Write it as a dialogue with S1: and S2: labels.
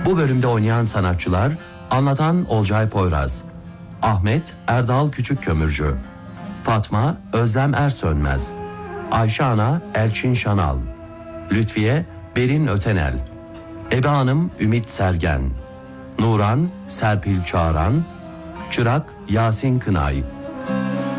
S1: Bu bölümde oynayan sanatçılar: anlatan Olcay Poyraz, Ahmet Erdal Küçükkömürcü, Fatma Özlem Ersönmez, Ayşe Ana Elçin Şanal, Lütfiye Berin Ötenel, Ebe Hanım Ümit Sergen, Nuran Serpil Çağran, Çırak Yasin Kınay.